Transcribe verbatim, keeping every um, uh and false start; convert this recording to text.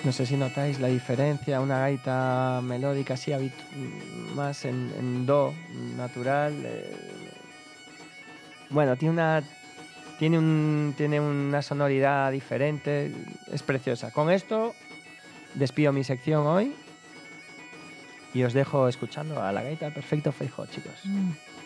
No sé si notáis la diferencia, una gaita melódica así más en, en do natural. Eh, bueno, tiene una, tiene, un, tiene una sonoridad diferente, es preciosa. Con esto despido mi sección hoy y os dejo escuchando a la gaita del perfecto Feijóo, chicos. Mm.